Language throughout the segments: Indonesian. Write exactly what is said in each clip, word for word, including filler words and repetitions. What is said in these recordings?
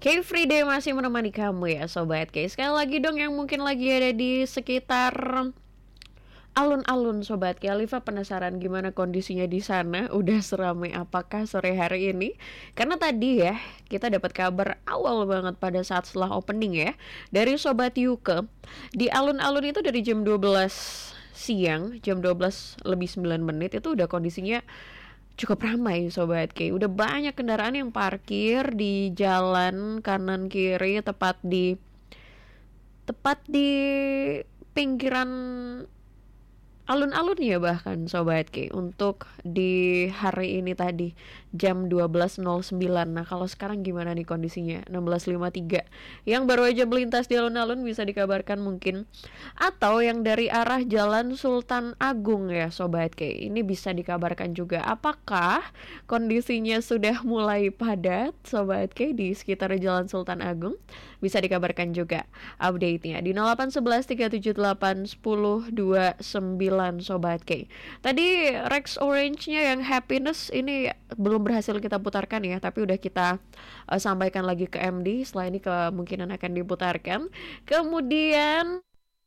K Free Day masih menemani kamu ya Sobat K. Sekali lagi dong yang mungkin lagi ada di sekitar alun-alun Sobat K. Alifa penasaran gimana kondisinya di sana. Udah seramai apakah sore hari ini? Karena tadi ya kita dapat kabar awal banget pada saat setelah opening ya dari Sobat Yuke. Di alun-alun itu dari jam dua belas siang, jam dua belas lebih sembilan menit itu udah kondisinya cukup ramai Sobat K. Udah banyak kendaraan yang parkir di jalan kanan kiri, tepat di tepat di pinggiran alun-alun ya bahkan Sobat K, untuk di hari ini tadi jam dua belas nol sembilan. Nah kalau sekarang gimana nih kondisinya enam belas lima puluh tiga? Yang baru aja melintas di alun-alun bisa dikabarkan mungkin, atau yang dari arah Jalan Sultan Agung ya Sobat K, ini bisa dikabarkan juga apakah kondisinya sudah mulai padat Sobat K di sekitar Jalan Sultan Agung. Bisa dikabarkan juga update-nya di nol delapan satu satu tiga tujuh delapan satu nol dua sembilan Sobat K. Tadi Rex Orange-nya yang Happiness ini belum berhasil kita putarkan ya, tapi udah kita uh, sampaikan lagi ke M D. Setelah ini kemungkinan akan diputarkan. Kemudian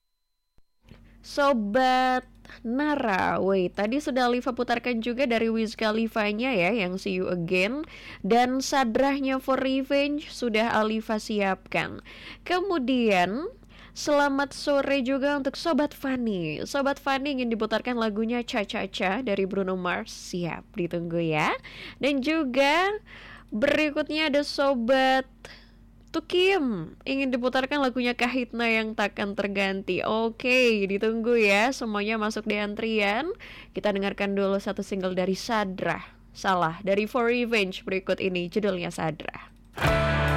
Sobat Nara, wait, tadi sudah Alifa putarkan juga dari Wiz Khalifa-nya ya, yang See You Again. Dan Sadrahnya For Revenge sudah Alifa siapkan. Kemudian selamat sore juga untuk Sobat Fanny. Sobat Fanny ingin diputarkan lagunya Cha Cha Cha dari Bruno Mars. Siap, ditunggu ya. Dan juga berikutnya ada Sobat Tukim, ingin diputarkan lagunya Kahitna yang takkan terganti. Oke, ditunggu ya, semuanya masuk di antrian. Kita dengarkan dulu satu single dari Sadrah. Salah, dari For Revenge berikut ini, judulnya Sadrah.